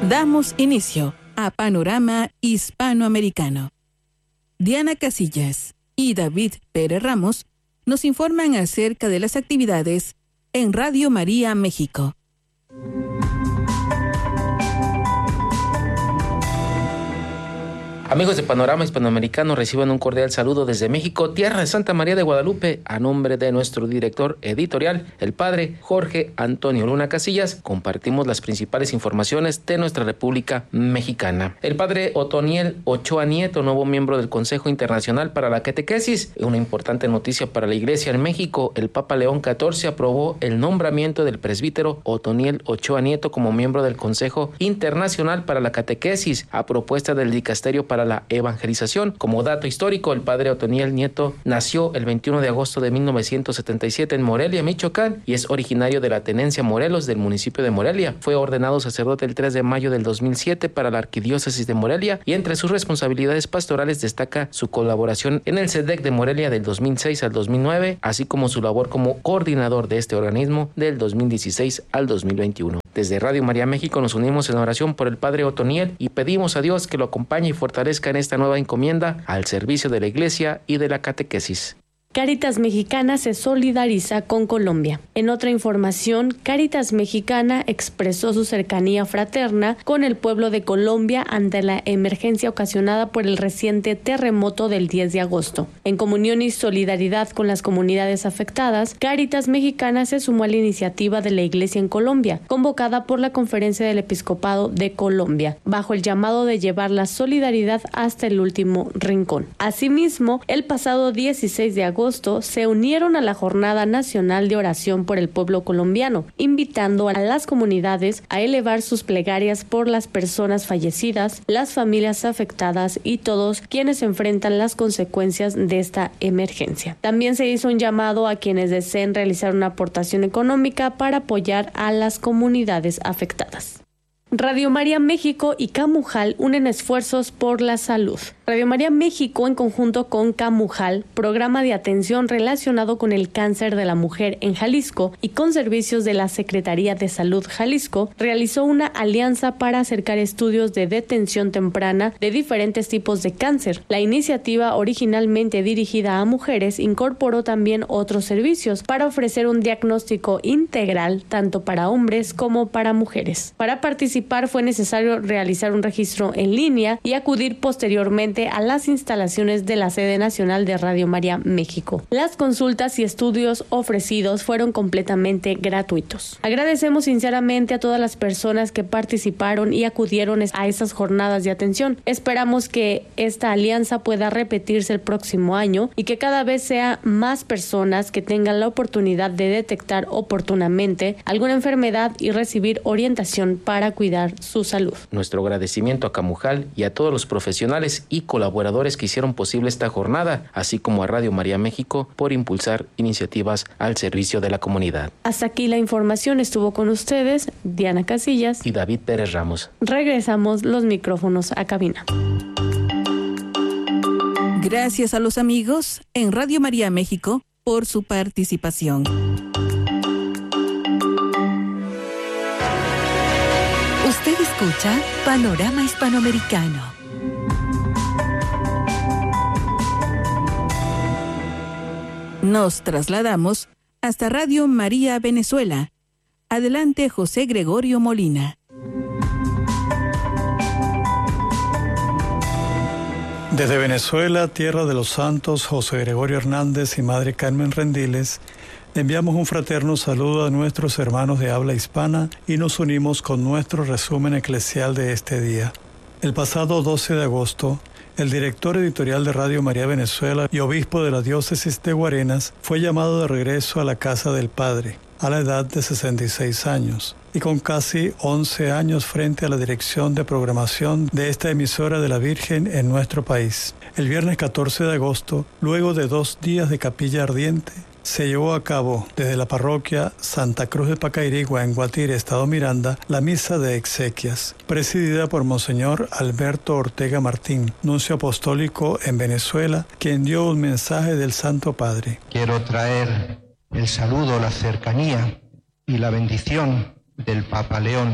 Damos inicio a Panorama Hispanoamericano. Diana Casillas y David Pérez Ramos nos informan acerca de las actividades en Radio María México. Amigos de Panorama Hispanoamericano, reciban un cordial saludo desde México, tierra de Santa María de Guadalupe, a nombre de nuestro director editorial, el padre Jorge Antonio Luna Casillas. Compartimos las principales informaciones de nuestra República Mexicana. El padre Otoniel Ochoa Nieto, nuevo miembro del Consejo Internacional para la Catequesis. Una importante noticia para la Iglesia en México: el Papa León XIV aprobó el nombramiento del presbítero Otoniel Ochoa Nieto como miembro del Consejo Internacional para la Catequesis, a propuesta del Dicasterio para la Evangelización. Como dato histórico, el padre Otoniel Nieto nació el 21 de agosto de 1977 en Morelia, Michoacán, y es originario de la tenencia Morelos del municipio de Morelia. Fue ordenado sacerdote el 3 de mayo del 2007 para la arquidiócesis de Morelia, y entre sus responsabilidades pastorales destaca su colaboración en el CEDEC de Morelia del 2006 al 2009, así como su labor como coordinador de este organismo del 2016 al 2021. Desde Radio María México nos unimos en oración por el padre Otoniel y pedimos a Dios que lo acompañe y fortalezca en esta nueva encomienda al servicio de la Iglesia y de la catequesis. Cáritas Mexicana se solidariza con Colombia. En otra información, Cáritas Mexicana expresó su cercanía fraterna con el pueblo de Colombia ante la emergencia ocasionada por el reciente terremoto del 10 de agosto. En comunión y solidaridad con las comunidades afectadas, Cáritas Mexicana se sumó a la iniciativa de la Iglesia en Colombia, convocada por la Conferencia del Episcopado de Colombia, bajo el llamado de llevar la solidaridad hasta el último rincón. Asimismo, el pasado 16 de agosto se unieron a la Jornada Nacional de Oración por el Pueblo Colombiano, invitando a las comunidades a elevar sus plegarias por las personas fallecidas, las familias afectadas y todos quienes enfrentan las consecuencias de esta emergencia. También se hizo un llamado a quienes deseen realizar una aportación económica para apoyar a las comunidades afectadas. Radio María México y Camujal unen esfuerzos por la salud. Radio María México, en conjunto con Camujal, programa de atención relacionado con el cáncer de la mujer en Jalisco y con servicios de la Secretaría de Salud Jalisco, realizó una alianza para acercar estudios de detención temprana de diferentes tipos de cáncer. La iniciativa, originalmente dirigida a mujeres, incorporó también otros servicios para ofrecer un diagnóstico integral tanto para hombres como para mujeres. Para participar fue necesario realizar un registro en línea y acudir posteriormente a las instalaciones de la sede nacional de Radio María México. Las consultas y estudios ofrecidos fueron completamente gratuitos. Agradecemos sinceramente a todas las personas que participaron y acudieron a estas jornadas de atención. Esperamos que esta alianza pueda repetirse el próximo año y que cada vez sea más personas que tengan la oportunidad de detectar oportunamente alguna enfermedad y recibir orientación para cuidar su salud. Nuestro agradecimiento a Camujal y a todos los profesionales y colaboradores que hicieron posible esta jornada, así como a Radio María México por impulsar iniciativas al servicio de la comunidad. Hasta aquí la información. Estuvo con ustedes Diana Casillas y David Pérez Ramos. Regresamos los micrófonos a cabina. Gracias a los amigos en Radio María México por su participación. Usted escucha Panorama Hispanoamericano. Nos trasladamos hasta Radio María Venezuela. Adelante, José Gregorio Molina. Desde Venezuela, tierra de los santos José Gregorio Hernández y Madre Carmen Rendiles, enviamos un fraterno saludo a nuestros hermanos de habla hispana y nos unimos con nuestro resumen eclesial de este día. El pasado 12 de agosto, el director editorial de Radio María Venezuela y obispo de la diócesis de Guarenas fue llamado de regreso a la casa del Padre, a la edad de 66 años, y con casi 11 años frente a la dirección de programación de esta emisora de la Virgen en nuestro país. El viernes 14 de agosto, luego de 2 días de capilla ardiente, se llevó a cabo desde la parroquia Santa Cruz de Pacairigua en Guatire, Estado Miranda, la misa de exequias, presidida por Monseñor Alberto Ortega Martín, nuncio apostólico en Venezuela, quien dio un mensaje del Santo Padre. Quiero traer el saludo, la cercanía y la bendición del Papa León,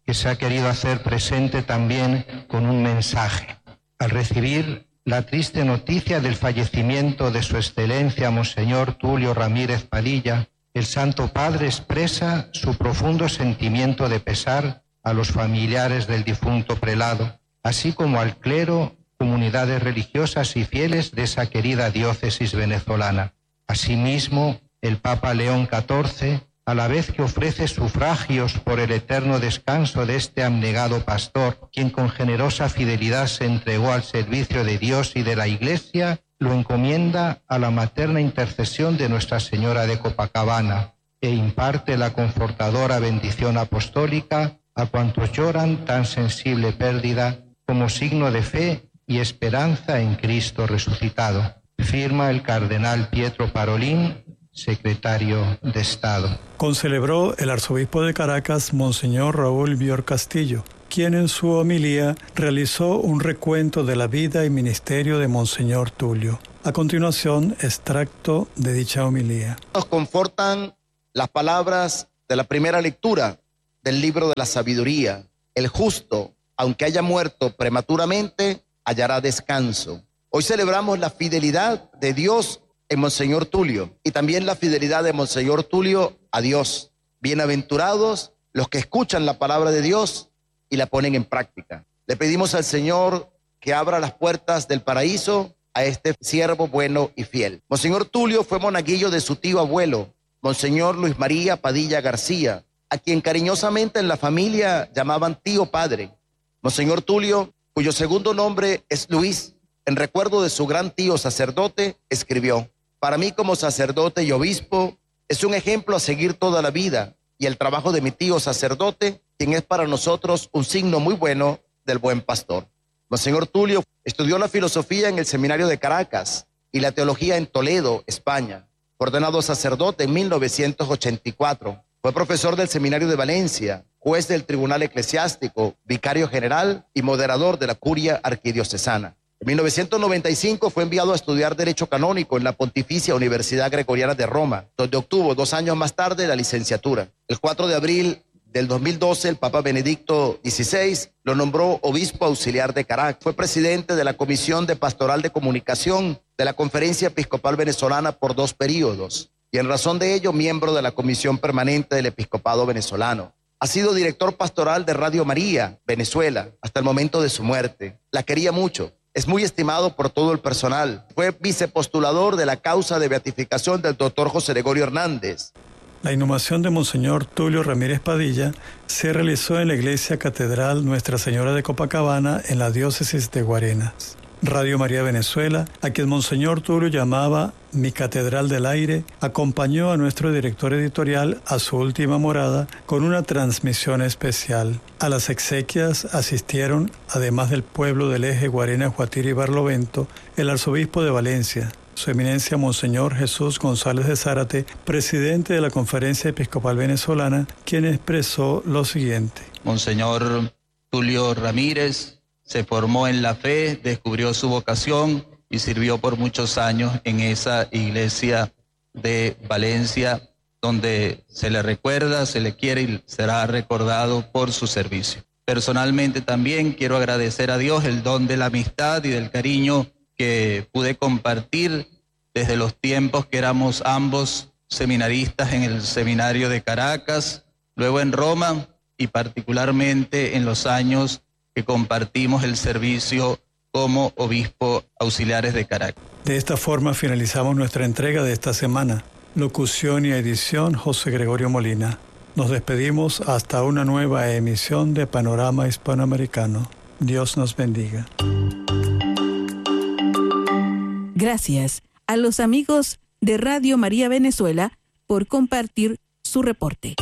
que se ha querido hacer presente también con un mensaje. Al recibir la triste noticia del fallecimiento de Su Excelencia Monseñor Tulio Ramírez Padilla, el Santo Padre expresa su profundo sentimiento de pesar a los familiares del difunto prelado, así como al clero, comunidades religiosas y fieles de esa querida diócesis venezolana. Asimismo, el Papa León XIV, a la vez que ofrece sufragios por el eterno descanso de este abnegado pastor, quien con generosa fidelidad se entregó al servicio de Dios y de la Iglesia, lo encomienda a la materna intercesión de Nuestra Señora de Copacabana e imparte la confortadora bendición apostólica a cuantos lloran tan sensible pérdida como signo de fe y esperanza en Cristo resucitado. Firma el cardenal Pietro Parolin, secretario de Estado. Concelebró el arzobispo de Caracas, Monseñor Raúl Bior Castillo, quien en su homilía realizó un recuento de la vida y ministerio de Monseñor Tulio. A continuación, extracto de dicha homilía. Nos confortan las palabras de la primera lectura del libro de la sabiduría. El justo, aunque haya muerto prematuramente, hallará descanso. Hoy celebramos la fidelidad de Dios en Monseñor Tulio y también la fidelidad de Monseñor Tulio a Dios. Bienaventurados los que escuchan la palabra de Dios y la ponen en práctica. Le pedimos al Señor que abra las puertas del paraíso a este siervo bueno y fiel. Monseñor Tulio fue monaguillo de su tío abuelo, Monseñor Luis María Padilla García, a quien cariñosamente en la familia llamaban tío padre. Monseñor Tulio, cuyo segundo nombre es Luis, en recuerdo de su gran tío sacerdote, escribió: para mí como sacerdote y obispo es un ejemplo a seguir toda la vida, y el trabajo de mi tío sacerdote, quien es para nosotros un signo muy bueno del buen pastor. Monseñor Tulio estudió la filosofía en el Seminario de Caracas y la teología en Toledo, España. Fue ordenado sacerdote en 1984. Fue profesor del Seminario de Valencia, juez del Tribunal Eclesiástico, vicario general y moderador de la Curia Arquidiocesana. En 1995 fue enviado a estudiar Derecho Canónico en la Pontificia Universidad Gregoriana de Roma, donde obtuvo 2 años más tarde la licenciatura. El 4 de abril del 2012, el Papa Benedicto XVI lo nombró obispo auxiliar de Caracas. Fue presidente de la Comisión de Pastoral de Comunicación de la Conferencia Episcopal Venezolana por 2 periodos, y en razón de ello, miembro de la Comisión Permanente del Episcopado Venezolano. Ha sido director pastoral de Radio María, Venezuela, hasta el momento de su muerte. La quería mucho. Es muy estimado por todo el personal. Fue vicepostulador de la causa de beatificación del doctor José Gregorio Hernández. La inhumación de Monseñor Tulio Ramírez Padilla se realizó en la Iglesia Catedral Nuestra Señora de Copacabana, en la diócesis de Guarenas. Radio María Venezuela, a quien Monseñor Tulio llamaba mi Catedral del Aire, acompañó a nuestro director editorial a su última morada con una transmisión especial. A las exequias asistieron, además del pueblo del eje Guarenas, Guatire y Barlovento, el arzobispo de Valencia, Su Eminencia Monseñor Jesús González de Zárate, presidente de la Conferencia Episcopal Venezolana, quien expresó lo siguiente. Monseñor Tulio Ramírez se formó en la fe, descubrió su vocación y sirvió por muchos años en esa iglesia de Valencia, donde se le recuerda, se le quiere y será recordado por su servicio. Personalmente también quiero agradecer a Dios el don de la amistad y del cariño que pude compartir desde los tiempos que éramos ambos seminaristas en el Seminario de Caracas, luego en Roma y particularmente en los años que compartimos el servicio como obispo auxiliares de Caracas. De esta forma finalizamos nuestra entrega de esta semana. Locución y edición José Gregorio Molina. Nos despedimos hasta una nueva emisión de Panorama Hispanoamericano. Dios nos bendiga. Gracias a los amigos de Radio María Venezuela por compartir su reporte.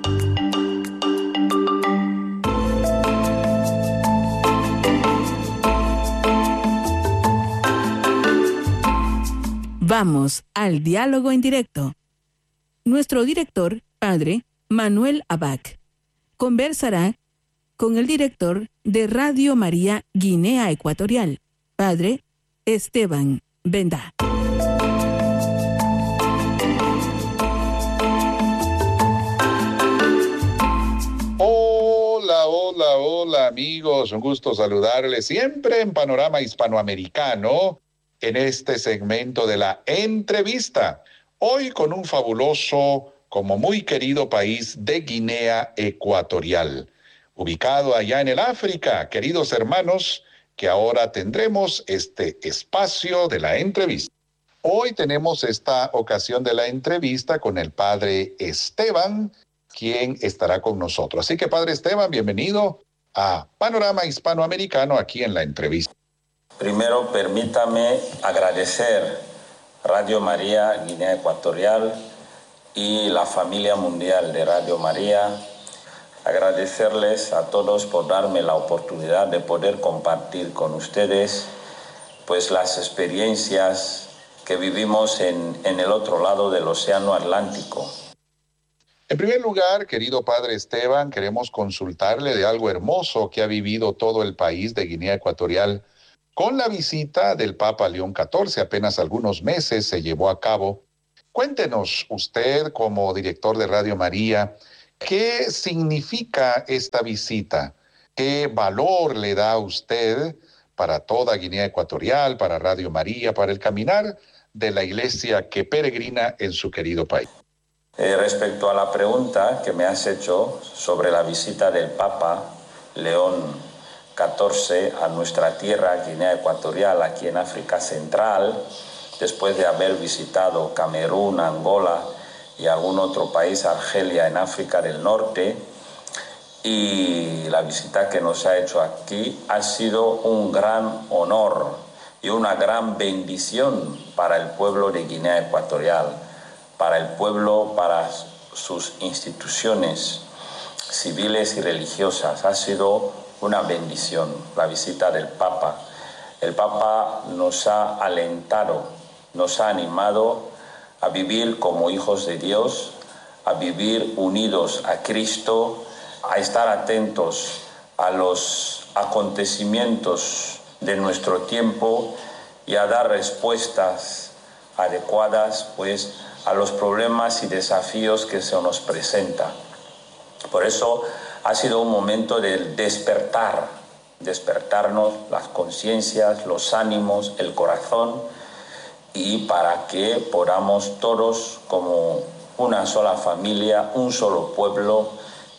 Vamos al diálogo en directo. Nuestro director, Padre Manuel Abac, conversará con el director de Radio María Guinea Ecuatorial, Padre Esteban Benda. Hola amigos, un gusto saludarles siempre en Panorama Hispanoamericano en este segmento de la entrevista. Hoy con un fabuloso, como muy querido país de Guinea Ecuatorial, ubicado allá en el África, queridos hermanos, que ahora tendremos este espacio de la entrevista. Hoy tenemos esta ocasión de la entrevista con el padre Esteban, quien estará con nosotros. Así que, padre Esteban, bienvenido a Panorama Hispanoamericano aquí en la entrevista. Primero, permítame agradecer Radio María Guinea Ecuatorial y la familia mundial de Radio María. Agradecerles a todos por darme la oportunidad de poder compartir con ustedes pues las experiencias que vivimos en el otro lado del Océano Atlántico. En primer lugar, querido padre Esteban, queremos consultarle de algo hermoso que ha vivido todo el país de Guinea Ecuatorial con la visita del Papa León XIV. Apenas algunos meses se llevó a cabo. Cuéntenos usted, como director de Radio María, ¿qué significa esta visita? ¿Qué valor le da usted para toda Guinea Ecuatorial, para Radio María, para el caminar de la iglesia que peregrina en su querido país? Respecto a la pregunta que me has hecho sobre la visita del Papa León XIV a nuestra tierra, Guinea Ecuatorial, aquí en África Central, después de haber visitado Camerún, Angola y algún otro país, Argelia, en África del Norte, y la visita que nos ha hecho aquí ha sido un gran honor y una gran bendición para el pueblo de Guinea Ecuatorial, para el pueblo, para sus instituciones civiles y religiosas. Ha sido una bendición la visita del Papa. El Papa nos ha alentado, nos ha animado a vivir como hijos de Dios, a vivir unidos a Cristo, a estar atentos a los acontecimientos de nuestro tiempo y a dar respuestas adecuadas, pues, a los problemas y desafíos que se nos presentan. Por eso ha sido un momento de despertarnos las conciencias, los ánimos, el corazón, y para que podamos todos, como una sola familia, un solo pueblo,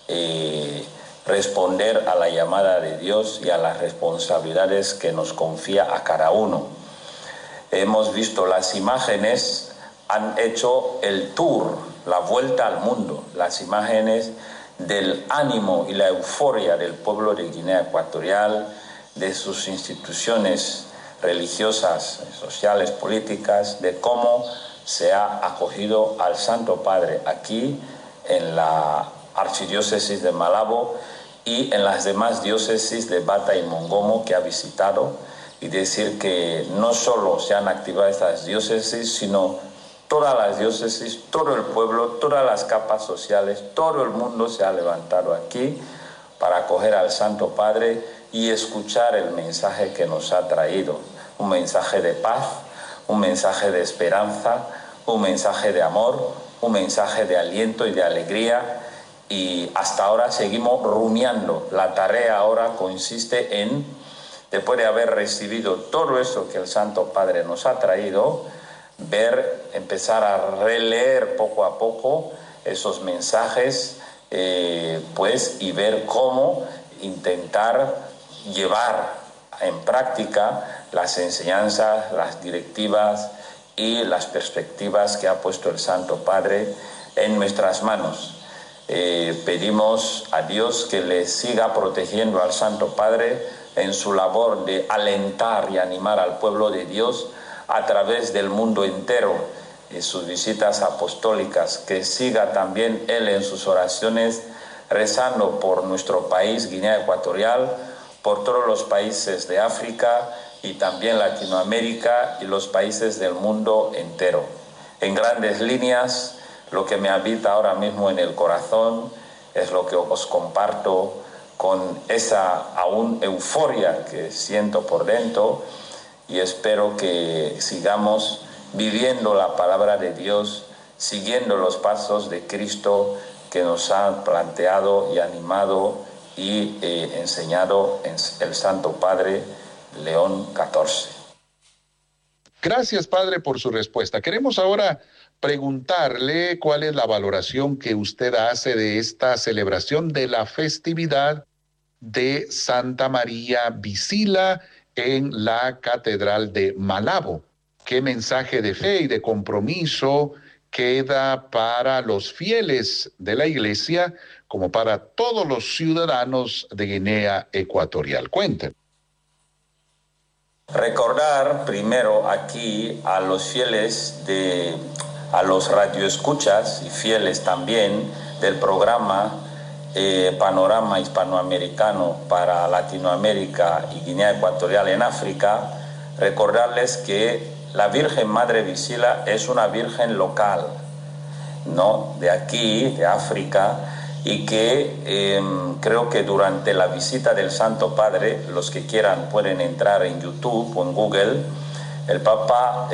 responder a la llamada de Dios y a las responsabilidades que nos confía a cada uno. Hemos visto las imágenes, han hecho el tour, la vuelta al mundo, las imágenes del ánimo y la euforia del pueblo de Guinea Ecuatorial, de sus instituciones religiosas, sociales, políticas, de cómo se ha acogido al Santo Padre aquí en la archidiócesis de Malabo y en las demás diócesis de Bata y Mongomo que ha visitado, y decir que no solo se han activado estas diócesis, sino todas las diócesis, todo el pueblo, todas las capas sociales, todo el mundo se ha levantado aquí para acoger al Santo Padre y escuchar el mensaje que nos ha traído. Un mensaje de paz, un mensaje de esperanza, un mensaje de amor, un mensaje de aliento y de alegría. Y hasta ahora seguimos rumiando. La tarea ahora consiste en, después de haber recibido todo eso que el Santo Padre nos ha traído, empezar a releer poco a poco esos mensajes, y ver cómo intentar llevar en práctica las enseñanzas, las directivas y las perspectivas que ha puesto el Santo Padre en nuestras manos. Pedimos a Dios que le siga protegiendo al Santo Padre en su labor de alentar y animar al pueblo de Dios a través del mundo entero, en sus visitas apostólicas, que siga también él en sus oraciones rezando por nuestro país, Guinea Ecuatorial, por todos los países de África y también Latinoamérica y los países del mundo entero. En grandes líneas, lo que me habita ahora mismo en el corazón es lo que os comparto con esa aún euforia que siento por dentro, y espero que sigamos viviendo la palabra de Dios, siguiendo los pasos de Cristo que nos ha planteado y animado y enseñado el Santo Padre León XIV. Gracias, Padre, por su respuesta. Queremos ahora preguntarle cuál es la valoración que usted hace de esta celebración de la festividad de Santa María Visila en la Catedral de Malabo. ¿Qué mensaje de fe y de compromiso queda para los fieles de la Iglesia como para todos los ciudadanos de Guinea Ecuatorial? Cuéntenos. Recordar primero aquí a los fieles, a los radioescuchas y fieles también del programa Panorama Hispanoamericano para Latinoamérica y Guinea Ecuatorial en África, recordarles que la Virgen Madre Visila es una virgen local, ¿no?, de aquí, de África, y que creo que durante la visita del Santo Padre, los que quieran pueden entrar en YouTube o en Google, el Papa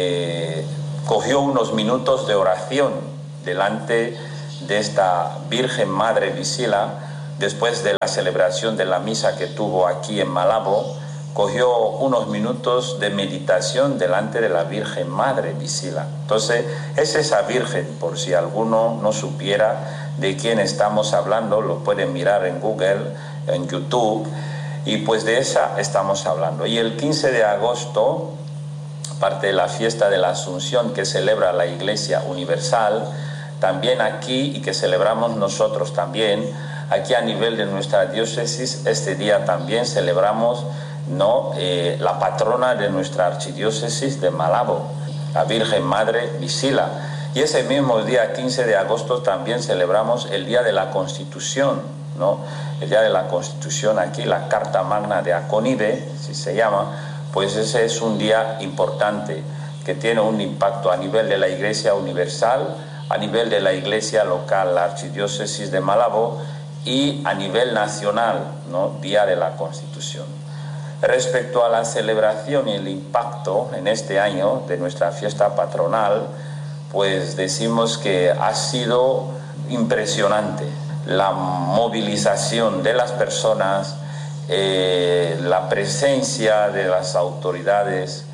cogió unos minutos de oración delante de esta Virgen Madre Visila, después de la celebración de la misa que tuvo aquí en Malabo, cogió unos minutos de meditación delante de la Virgen Madre Visila. Entonces, es esa Virgen, por si alguno no supiera de quién estamos hablando, lo pueden mirar en Google, en YouTube, y pues de esa estamos hablando. Y el 15 de agosto, aparte de la fiesta de la Asunción que celebra la Iglesia Universal, también aquí, y que celebramos nosotros también, aquí a nivel de nuestra diócesis, este día también celebramos, ¿no?, la patrona de nuestra archidiócesis de Malabo, la Virgen Madre Visila. Y ese mismo día, 15 de agosto, también celebramos el Día de la Constitución, ¿no? El Día de la Constitución aquí, la Carta Magna de Aconibe, si se llama, pues ese es un día importante que tiene un impacto a nivel de la Iglesia Universal, a nivel de la Iglesia local, la Archidiócesis de Malabo, y a nivel nacional, ¿no?, Día de la Constitución. Respecto a la celebración y el impacto en este año de nuestra fiesta patronal, pues decimos que ha sido impresionante la movilización de las personas, la presencia de las autoridades,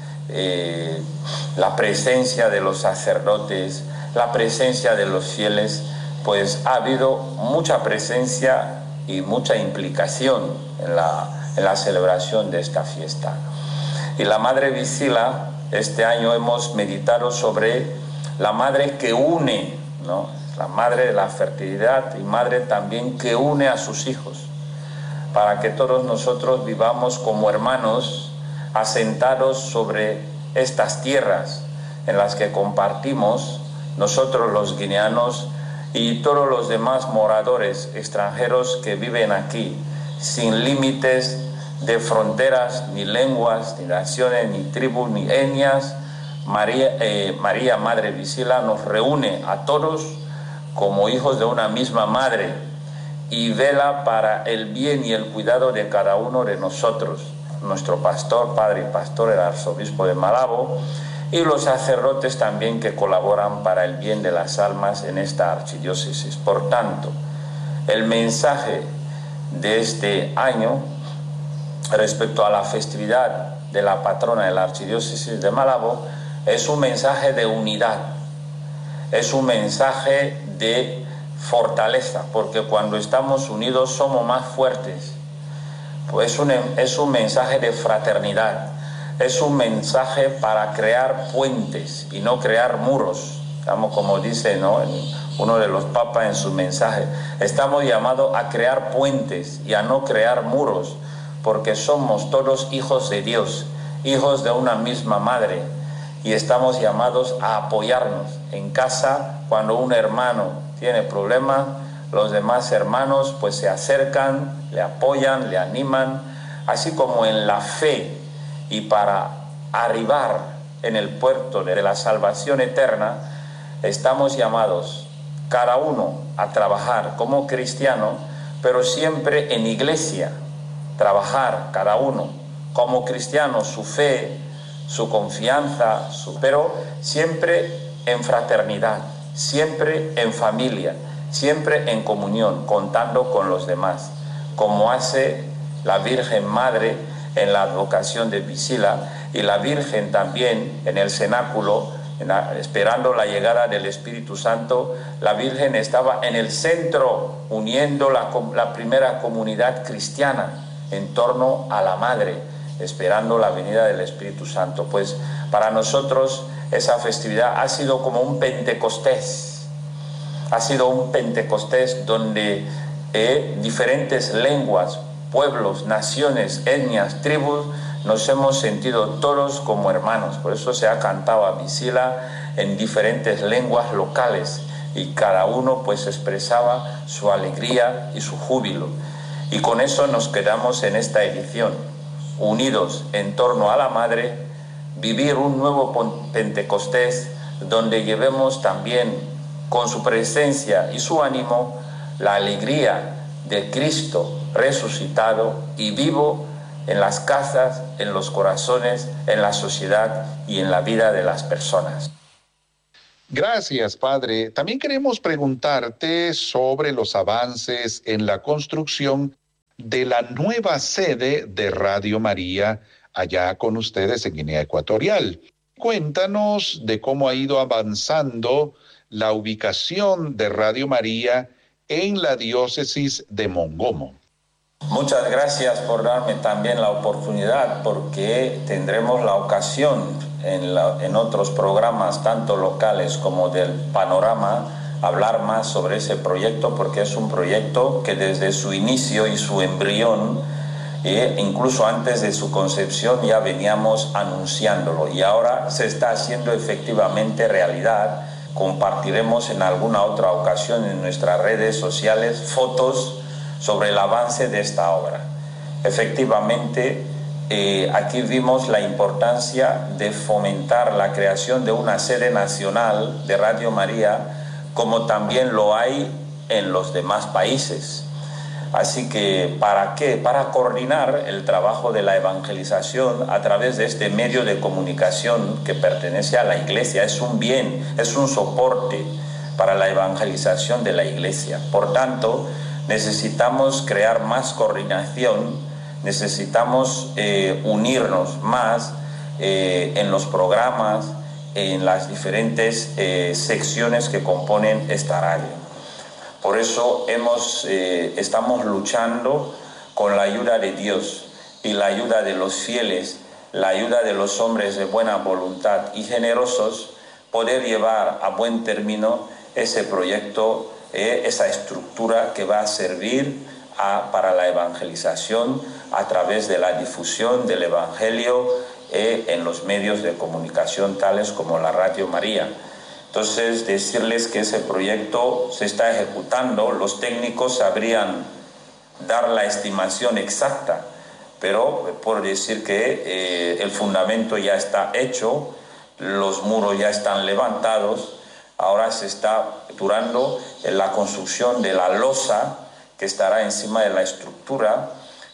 la presencia de los sacerdotes, la presencia de los fieles. Pues ha habido mucha presencia y mucha implicación en la celebración de esta fiesta. Y la Madre Visila, este año hemos meditado sobre la madre que une, ¿no?, la madre de la fertilidad y madre también que une a sus hijos, para que todos nosotros vivamos como hermanos asentados sobre estas tierras en las que compartimos nosotros los guineanos y todos los demás moradores extranjeros que viven aquí, sin límites de fronteras, ni lenguas, ni naciones, ni tribus, ni etnias. María Madre Visila nos reúne a todos como hijos de una misma madre y vela para el bien y el cuidado de cada uno de nosotros. Nuestro pastor, padre y pastor, el arzobispo de Malabo, y los sacerdotes también que colaboran para el bien de las almas en esta archidiócesis. Por tanto, el mensaje de este año respecto a la festividad de la patrona de la archidiócesis de Malabo es un mensaje de unidad, es un mensaje de fortaleza, porque cuando estamos unidos somos más fuertes. Pues es un mensaje de fraternidad, es un mensaje para crear puentes y no crear muros. Estamos, como dice, ¿no?, uno de los papas en su mensaje, estamos llamados a crear puentes y a no crear muros, porque somos todos hijos de Dios, hijos de una misma madre, y estamos llamados a apoyarnos en casa. Cuando un hermano tiene problemas, los demás hermanos pues se acercan, le apoyan, le animan, así como en la fe. Y para arribar en el puerto de la salvación eterna, estamos llamados cada uno a trabajar como cristiano, pero siempre en iglesia, trabajar cada uno como cristiano su fe, su confianza, pero siempre en fraternidad, siempre en familia, siempre en comunión, contando con los demás, como hace la Virgen Madre en la advocación de Visila, y la Virgen también en el cenáculo, esperando la llegada del Espíritu Santo. La Virgen estaba en el centro, uniendo la primera comunidad cristiana en torno a la Madre, esperando la venida del Espíritu Santo. Pues para nosotros esa festividad ha sido como un Pentecostés. Ha sido un Pentecostés donde diferentes lenguas, pueblos, naciones, etnias, tribus, nos hemos sentido todos como hermanos. Por eso se ha cantado a Visila en diferentes lenguas locales, y cada uno pues expresaba su alegría y su júbilo. Y con eso nos quedamos en esta edición, unidos en torno a la Madre, vivir un nuevo Pentecostés donde llevemos también con su presencia y su ánimo la alegría de Cristo resucitado y vivo en las casas, en los corazones, en la sociedad y en la vida de las personas. Gracias, Padre. También queremos preguntarte sobre los avances en la construcción de la nueva sede de Radio María allá con ustedes en Guinea Ecuatorial. Cuéntanos de cómo ha ido avanzando la ubicación de Radio María en la diócesis de Mongomo. Muchas gracias por darme también la oportunidad, porque tendremos la ocasión en otros programas, tanto locales como del Panorama, hablar más sobre ese proyecto, porque es un proyecto que desde su inicio y su embrión, incluso antes de su concepción, ya veníamos anunciándolo, y ahora se está haciendo efectivamente realidad. Compartiremos en alguna otra ocasión en nuestras redes sociales fotos sobre el avance de esta obra. Efectivamente, aquí vimos la importancia de fomentar la creación de una sede nacional de Radio María, como también lo hay en los demás países. Así que, ¿para qué? Para coordinar el trabajo de la evangelización a través de este medio de comunicación que pertenece a la Iglesia. Es un bien, es un soporte para la evangelización de la Iglesia. Por tanto, necesitamos crear más coordinación, necesitamos unirnos más en los programas, en las diferentes secciones que componen esta radio. Por eso estamos luchando con la ayuda de Dios y la ayuda de los fieles, la ayuda de los hombres de buena voluntad y generosos, poder llevar a buen término ese proyecto, esa estructura que va a servir para la evangelización a través de la difusión del Evangelio en los medios de comunicación tales como la Radio María. Entonces, decirles que ese proyecto se está ejecutando. Los técnicos sabrían dar la estimación exacta, pero por decir que el fundamento ya está hecho, los muros ya están levantados. Ahora se está durando la construcción de la losa que estará encima de la estructura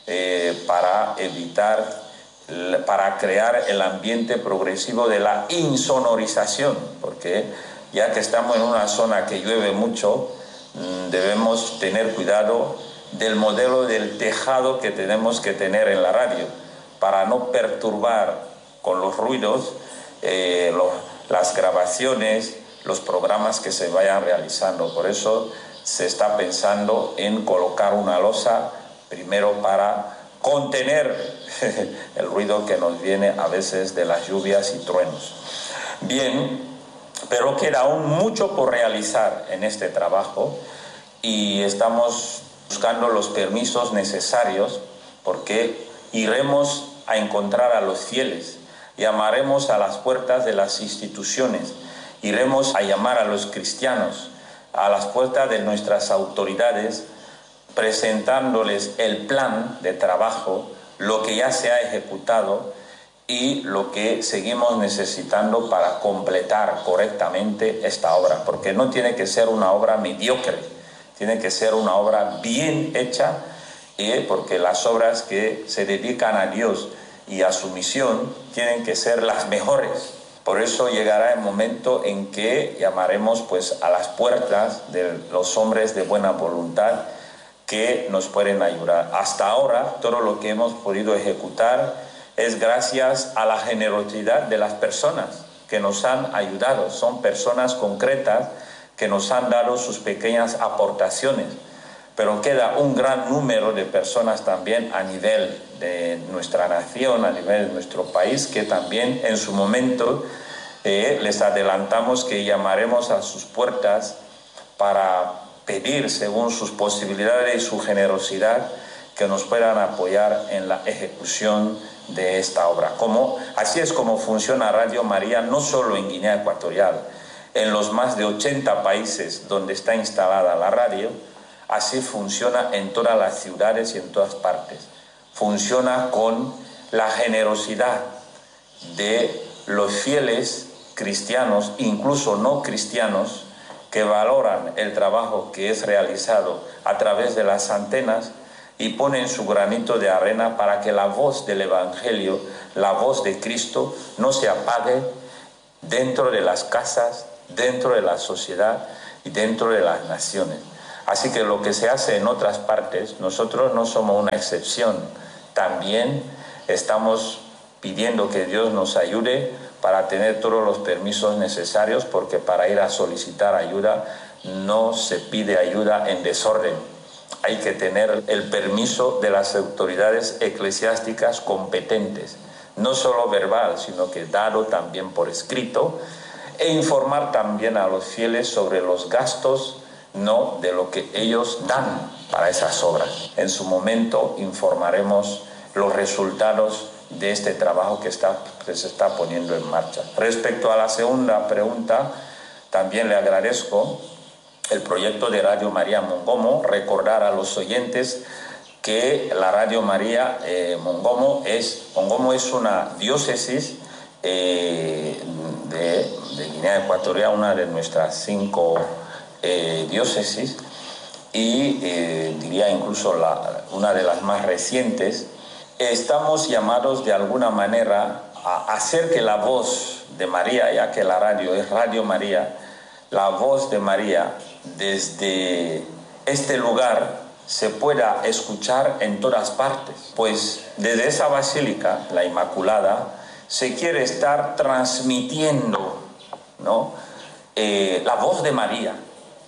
para crear el ambiente progresivo de la insonorización, porque ya que estamos en una zona que llueve mucho, debemos tener cuidado del modelo del tejado que tenemos que tener en la radio, para no perturbar con los ruidos las grabaciones, los programas que se vayan realizando. Por eso se está pensando en colocar una losa primero para contener el ruido que nos viene a veces de las lluvias y truenos. Bien, pero queda aún mucho por realizar en este trabajo y estamos buscando los permisos necesarios, porque iremos a encontrar a los fieles, llamaremos a las puertas de las instituciones, iremos a llamar a los cristianos a las puertas de nuestras autoridades, presentándoles el plan de trabajo, lo que ya se ha ejecutado y lo que seguimos necesitando para completar correctamente esta obra, porque no tiene que ser una obra mediocre, tiene que ser una obra bien hecha, porque las obras que se dedican a Dios y a su misión tienen que ser las mejores. Por eso llegará el momento en que llamaremos pues a las puertas de los hombres de buena voluntad que nos pueden ayudar. Hasta ahora, todo lo que hemos podido ejecutar es gracias a la generosidad de las personas que nos han ayudado. Son personas concretas que nos han dado sus pequeñas aportaciones. Pero queda un gran número de personas también a nivel de nuestra nación, a nivel de nuestro país, que también en su momento les adelantamos que llamaremos a sus puertas para pedir, según sus posibilidades y su generosidad, que nos puedan apoyar en la ejecución de esta obra. Así es como funciona Radio María, no solo en Guinea Ecuatorial, en los más de 80 países donde está instalada la radio. Así funciona en todas las ciudades y en todas partes. Funciona con la generosidad de los fieles cristianos, incluso no cristianos, que valoran el trabajo que es realizado a través de las antenas y ponen su granito de arena para que la voz del Evangelio, la voz de Cristo, no se apague dentro de las casas, dentro de la sociedad y dentro de las naciones. Así que lo que se hace en otras partes, nosotros no somos una excepción. También estamos pidiendo que Dios nos ayude para tener todos los permisos necesarios, porque para ir a solicitar ayuda no se pide ayuda en desorden. Hay que tener el permiso de las autoridades eclesiásticas competentes, no solo verbal, sino que dado también por escrito, e informar también a los fieles sobre los gastos, no de lo que ellos dan para esas obras. En su momento informaremos los resultados de este trabajo que se está poniendo en marcha. Respecto a la segunda pregunta, también le agradezco el proyecto de Radio María Mongomo. Recordar a los oyentes que la Radio María Mongomo es una diócesis de Guinea Ecuatorial, una de nuestras 5 diócesis, y diría incluso una de las más recientes. Estamos llamados de alguna manera a hacer que la voz de María, ya que la radio es Radio María, la voz de María desde este lugar se pueda escuchar en todas partes. Pues desde esa basílica, la Inmaculada, se quiere estar transmitiendo, ¿no?, la voz de María,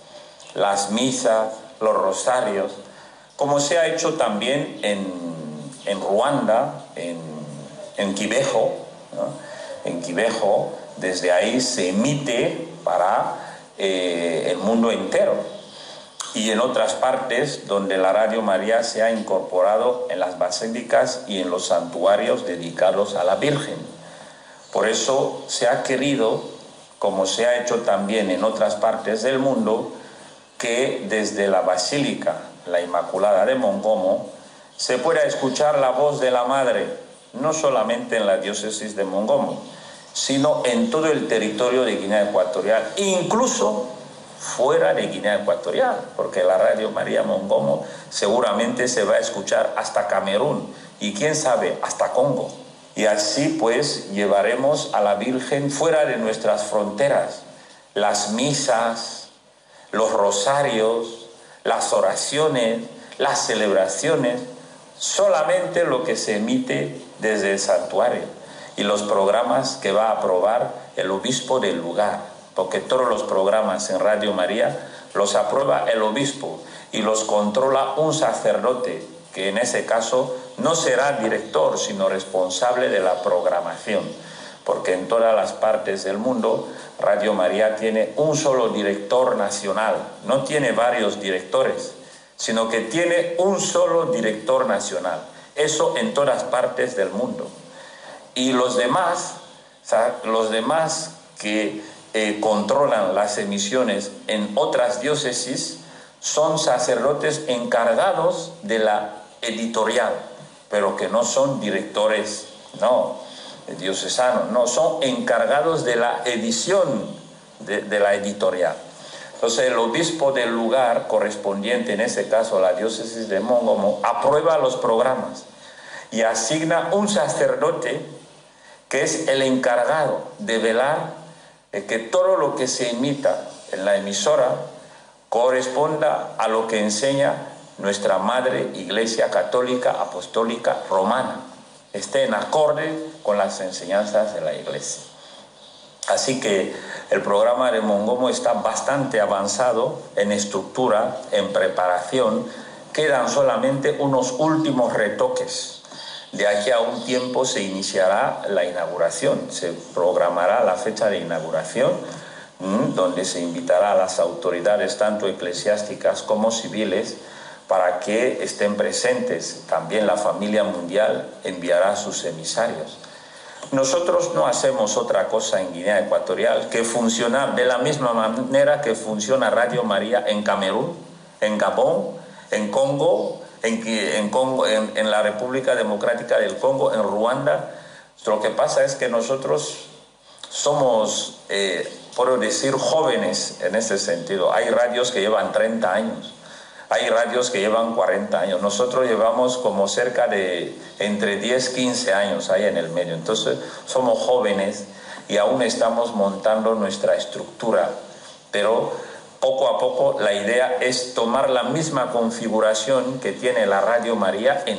las misas, los rosarios, como se ha hecho también en Ruanda, en Quibejo, ¿no? En Quibejo, desde ahí se emite para el mundo entero. Y en otras partes donde la Radio María se ha incorporado en las basílicas y en los santuarios dedicados a la Virgen. Por eso se ha querido, como se ha hecho también en otras partes del mundo, que desde la Basílica, la Inmaculada de Mongomo, se pueda escuchar la voz de la Madre, no solamente en la diócesis de Mongomo, sino en todo el territorio de Guinea Ecuatorial, incluso fuera de Guinea Ecuatorial, porque la Radio María Mongomo seguramente se va a escuchar hasta Camerún y quién sabe, hasta Congo. Y así pues llevaremos a la Virgen fuera de nuestras fronteras, las misas, los rosarios, las oraciones, las celebraciones, solamente lo que se emite desde el santuario y los programas que va a aprobar el obispo del lugar, porque todos los programas en Radio María los aprueba el obispo y los controla un sacerdote, que en ese caso no será director, sino responsable de la programación, porque en todas las partes del mundo Radio María tiene un solo director nacional, no tiene varios directores, sino que tiene un solo director nacional. Eso en todas partes del mundo. Y los demás que controlan las emisiones en otras diócesis son sacerdotes encargados de la editorial, pero que no son directores, no, diocesanos, no, son encargados de la edición de la editorial. Entonces el obispo del lugar correspondiente, en ese caso la diócesis de Mongomo, aprueba los programas y asigna un sacerdote que es el encargado de velar de que todo lo que se emita en la emisora corresponda a lo que enseña nuestra Madre Iglesia Católica Apostólica Romana, esté en acorde con las enseñanzas de la Iglesia. Así que el programa de Mongomo está bastante avanzado en estructura, en preparación. Quedan solamente unos últimos retoques. De aquí a un tiempo se iniciará la inauguración, se programará la fecha de inauguración, donde se invitará a las autoridades tanto eclesiásticas como civiles para que estén presentes. También la familia mundial enviará sus emisarios. Nosotros no hacemos otra cosa en Guinea Ecuatorial que funcionar de la misma manera que funciona Radio María en Camerún, en Gabón, en Congo, en la República Democrática del Congo, en Ruanda. Lo que pasa es que nosotros somos, por decir, jóvenes en ese sentido. Hay radios que llevan 30 años. Hay radios que llevan 40 años. Nosotros llevamos como cerca de entre 10 y 15 años ahí en el medio. Entonces somos jóvenes y aún estamos montando nuestra estructura. Pero poco a poco la idea es tomar la misma configuración que tiene la Radio María en